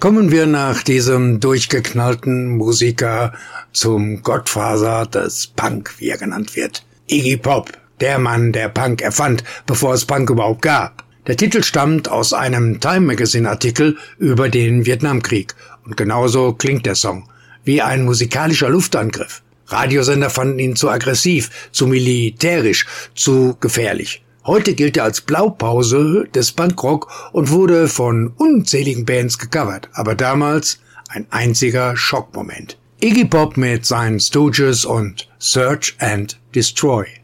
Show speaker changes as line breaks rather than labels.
Kommen wir nach diesem durchgeknallten Musiker zum Gottvater des Punk, wie er genannt wird. Iggy Pop, der Mann, der Punk erfand, bevor es Punk überhaupt gab. Der Titel stammt aus einem Time Magazine Artikel über den Vietnamkrieg. Und genauso klingt der Song. Wie ein musikalischer Luftangriff. Radiosender fanden ihn zu aggressiv, zu militärisch, zu gefährlich. Heute gilt er als Blaupause des Punkrock und wurde von unzähligen Bands gecovert, aber damals ein einziger Schockmoment. Iggy Pop mit seinen Stooges und Search and Destroy.